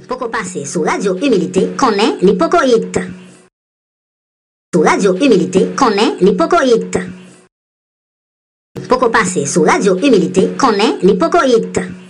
Poco passé sous Radio Humilité, connaît l'hypocoïte. Sous Radio Humilité, connaît l'hypocoïte. Poco passé sous Radio Humilité, connaît l'hypocoïte.